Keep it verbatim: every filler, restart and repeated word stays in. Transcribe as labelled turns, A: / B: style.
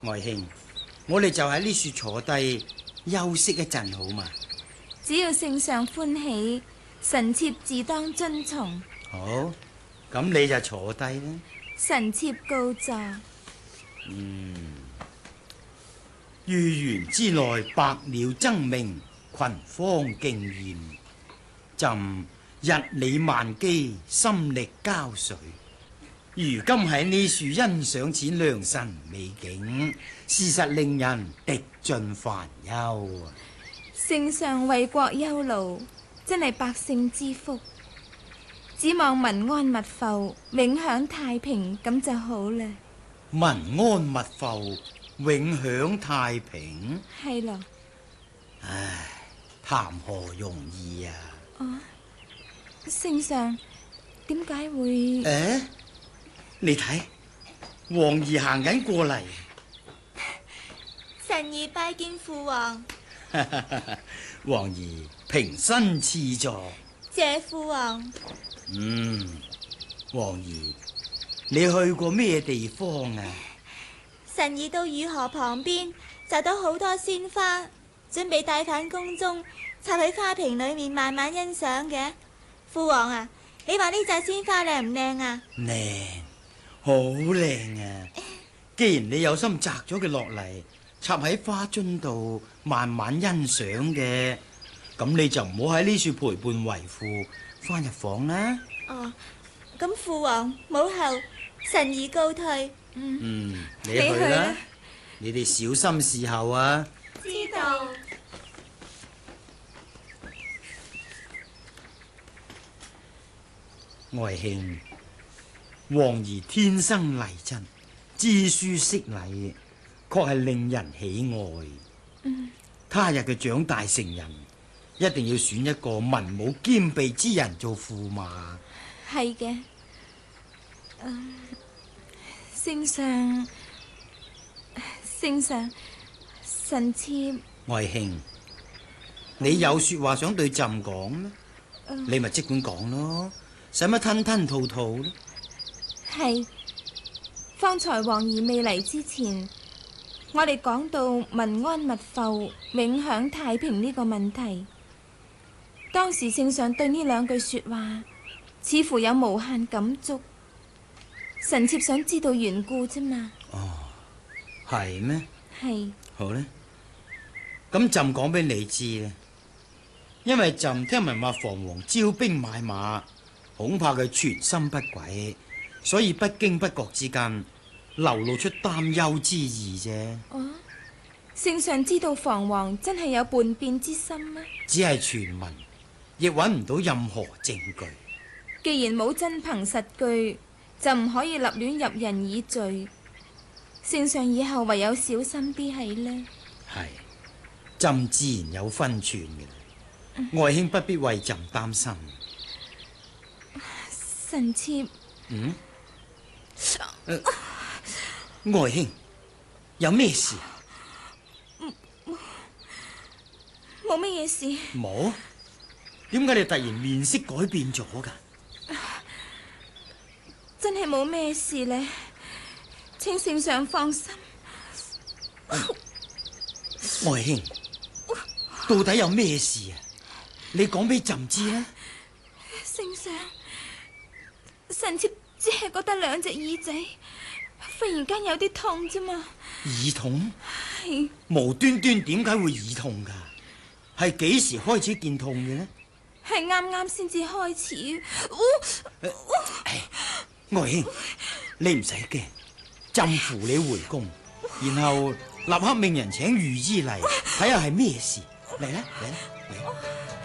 A: 外兄，我哋就喺呢處坐低休息一陣好嘛？
B: 只要聖上歡喜，臣妾自當遵從。
A: 好，咁你就坐低啦。
B: 臣妾告座。
A: 嗯，御園之內百鳥爭鳴，群芳競艷，朕日理萬機，心力交瘁。如今喺呢處欣賞此良辰美景，事實令人滴盡煩憂啊！
B: 聖上為國憂勞，真係百姓之福。只望民安物阜，永享太平，咁就好啦。
A: 民安物阜，永享太平。
B: 係咯。
A: 唉，談何容易啊！
B: 哦，聖上點解會？
A: 誒，你睇，王兒行緊過嚟。
C: 臣兒拜見父王。
A: 王兒平身賜座。
C: 謝父王。
A: 嗯，王兒，你去過咩地方啊？
C: 臣兒到御河旁邊摘到好多鮮花，準備帶返宮中插喺花瓶裏面慢慢欣賞嘅。父王啊，你話呢紮鮮花靚唔靚啊？
A: 靚，好靚啊！既然你有心摘咗佢落嚟，插喺花樽度慢慢欣賞嘅，咁你就唔好喺呢處陪伴為父，翻入房啦。
C: 哦，咁父王母后，臣兒告退。
B: 嗯，
A: 嗯，你去啦，你哋小心侍候啊。
C: 知道。
A: 外兄，王兒天生麗質，知書識禮，確係令人喜愛。
B: 嗯，
A: 他日嘅長大成人，一定要選一個文武兼備之人做駙馬。
B: 係嘅。嗯，聖上，聖上，臣妾。
A: 外兄，你有說話想對朕講咩？
B: 嗯，
A: 你咪即管講咯。使乜吞吞吐吐呢？
B: 係，方才王兒未嚟之前，我哋講到民安物阜、永享太平呢個問題。當時聖上對呢兩句說話，似乎有無限感觸。臣妾想知道緣故啫嘛。
A: 哦，係咩？
B: 係。
A: 好呢，咁朕講俾你知咧，因為朕聽聞話房王招兵買馬。恐怕佢全心不軌，所以不經不覺之間流露出擔憂之意啫。
B: 哦，聖上知道房王真係有叛變之心嗎？
A: 只係傳聞，亦揾唔到任何證據。
B: 既然冇真憑實據，就唔可以立亂入人以罪。聖上以後唯有小心啲係呢。
A: 係，朕自然有分寸嘅，嗯、外兄不必為朕擔心。
B: 臣妾，
A: 嗯、呃，外兄有咩事？
B: 冇乜嘢事。
A: 冇？點解你突然面色改變咗噶？
B: 真係冇咩事咧，請聖上放心。
A: 呃、外兄，到底有咩事啊？你講俾朕知啦。
B: 聖上。臣妾只係覺得兩隻耳仔忽然間有啲痛啫嘛。
A: 耳痛？
B: 係。
A: 無端端點解會耳痛噶？係幾時開始見痛嘅呢？
B: 係啱啱先至開始。哦
A: 呃哎、外兄，你唔使驚，朕扶你回宮，然後立刻命人請御醫嚟睇下係咩事。嚟啦，嚟啦，嚟。